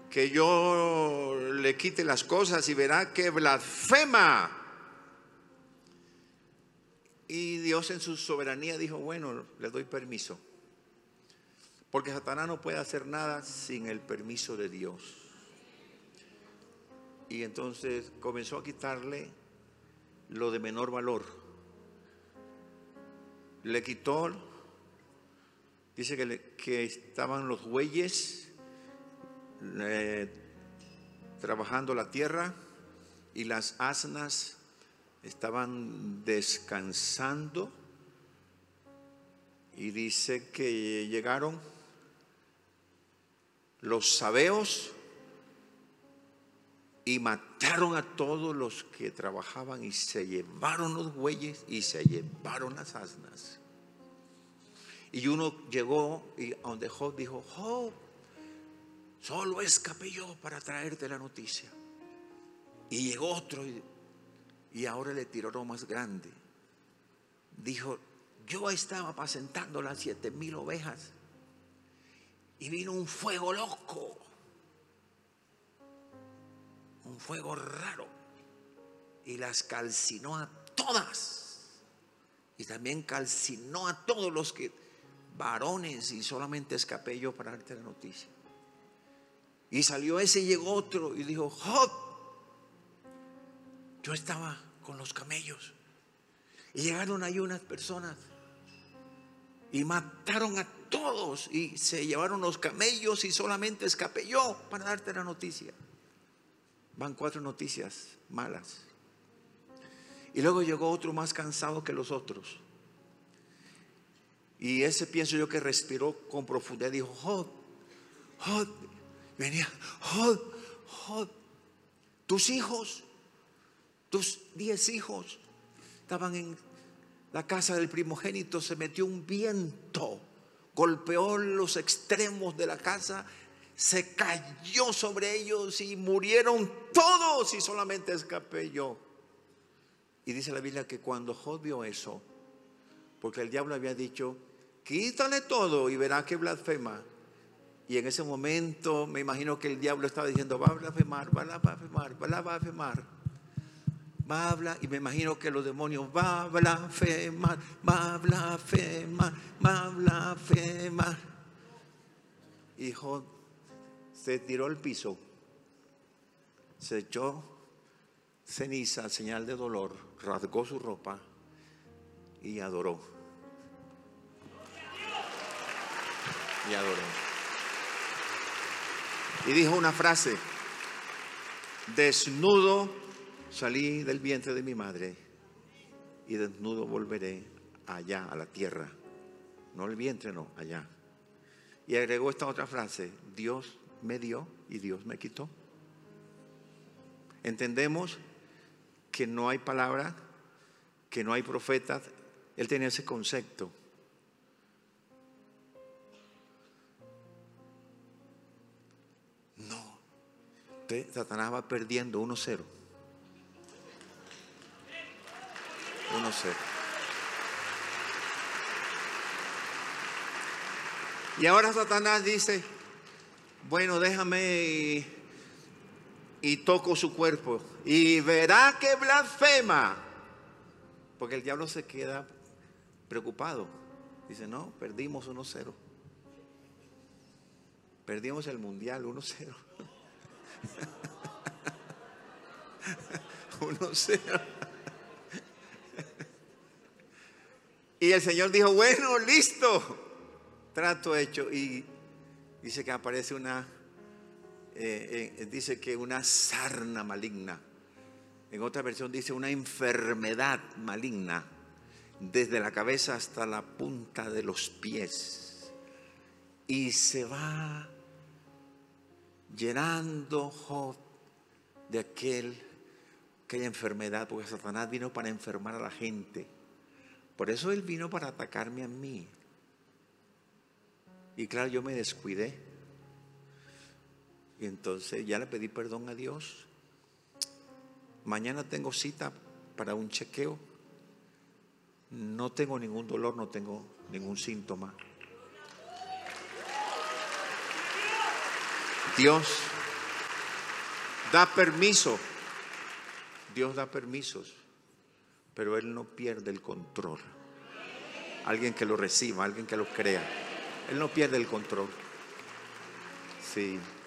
que yo le quite las cosas y verá que blasfema. Y Dios en su soberanía dijo, bueno, le doy permiso. Porque Satanás no puede hacer nada sin el permiso de Dios. Y entonces comenzó a quitarle lo de menor valor. Le quitó, dice que estaban los bueyes trabajando la tierra y las asnas estaban descansando. Y dice que llegaron los sabeos y mataron a todos los que trabajaban y se llevaron los bueyes y se llevaron las asnas. Y uno llegó y donde Job dijo, Job, solo escapé yo para traerte la noticia. Y llegó otro y ahora le tiró lo más grande. Dijo, yo estaba apacentando las 7,000 ovejas y vino un fuego loco, un fuego raro, y las calcinó a todas. Y también calcinó a todos los que varones, y solamente escapé yo para darte la noticia. Y salió ese y llegó otro y dijo, Job, yo estaba con los camellos y llegaron ahí unas personas y mataron a todos y se llevaron los camellos y solamente escapé yo para darte la noticia. Van 4 noticias malas. Y luego llegó otro más cansado que los otros. Y ese pienso yo que respiró con profundidad. Dijo, Job, Job, venía, Job, Job, tus hijos, tus 10 hijos estaban en la casa del primogénito. Se metió un viento, golpeó los extremos de la casa, se cayó sobre ellos y murieron todos y solamente escapé yo. Y dice la Biblia que cuando Job vio eso, porque el diablo había dicho, quítale todo y verá que blasfema. Y en ese momento me imagino que el diablo estaba diciendo, va a blasfemar, va a blasfemar, va a blasfemar, va a hablar. Y me imagino que los demonios, va a blasfemar, va a blasfemar, va a blasfemar. Y Job se tiró al piso, se echó ceniza, señal de dolor, rasgó su ropa y adoró. Y adoró. Y dijo una frase: desnudo salí del vientre de mi madre y desnudo volveré allá a la tierra. No el vientre, no, allá. Y agregó esta otra frase: Dios me dio y Dios me quitó. Entendemos que no hay palabra, que no hay profeta. Él tenía ese concepto. No, Satanás va perdiendo 1-0. 1-0. Y ahora Satanás dice, bueno, déjame y toco su cuerpo y verá que blasfema. Porque el diablo se queda preocupado. Dice, no, perdimos 1-0. Perdimos el mundial 1-0. 1-0. Y el Señor dijo, bueno, listo, trato hecho. Y dice que aparece dice que una sarna maligna. En otra versión dice una enfermedad maligna, desde la cabeza hasta la punta de los pies. Y se va llenando Job de aquella enfermedad, porque Satanás vino para enfermar a la gente. Por eso él vino para atacarme a mí. Y claro, yo me descuidé. Y entonces ya le pedí perdón a Dios. Mañana tengo cita para un chequeo. No tengo ningún dolor, no tengo ningún síntoma. Dios Da permiso. Dios da permisos, pero Él no pierde el control. Alguien que lo reciba, alguien que lo crea. Él no pierde el control. Sí.